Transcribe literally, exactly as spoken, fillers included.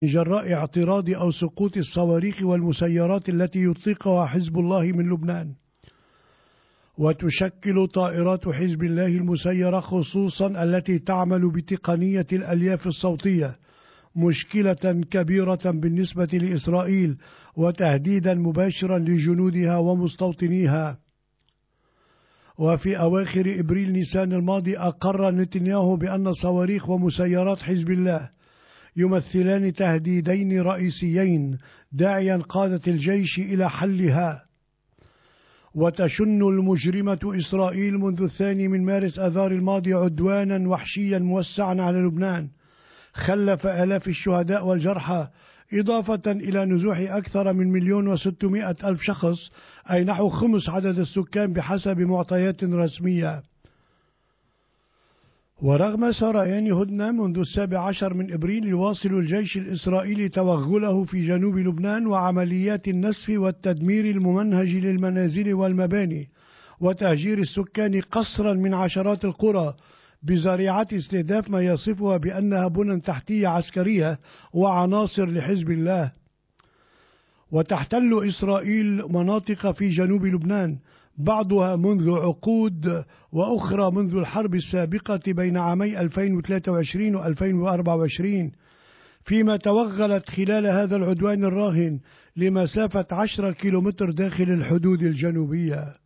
جراء اعتراض أو سقوط الصواريخ والمسيرات التي يطلقها حزب الله من لبنان. وتشكل طائرات حزب الله المسيرة خصوصا التي تعمل بتقنية الألياف الصوتية مشكلة كبيرة بالنسبة لإسرائيل وتهديدا مباشرا لجنودها ومستوطنيها. وفي أواخر إبريل نيسان الماضي أقر نتنياهو بأن صواريخ ومسيرات حزب الله يمثلان تهديدين رئيسيين داعيا قادة الجيش إلى حلها. وتشن المجرمة إسرائيل منذ الثاني من مارس آذار الماضي عدوانا وحشيا موسعا على لبنان خلف آلاف الشهداء والجرحى، إضافة إلى نزوح أكثر من مليون وستمائة ألف شخص، أي نحو خمس عدد السكان بحسب معطيات رسمية. ورغم سريان هدنة منذ السابع عشر من إبريل يواصل الجيش الإسرائيلي توغله في جنوب لبنان وعمليات النسف والتدمير الممنهج للمنازل والمباني وتهجير السكان قسرا من عشرات القرى بذريعة استهداف ما يصفها بأنها بنى تحتية عسكرية وعناصر لحزب الله. وتحتل إسرائيل مناطق في جنوب لبنان بعضها منذ عقود وأخرى منذ الحرب السابقة بين عامي ألفين وثلاثة وعشرين و ألفين وأربعة وعشرين، فيما توغلت خلال هذا العدوان الراهن لمسافة عشرة كيلومتر داخل الحدود الجنوبية.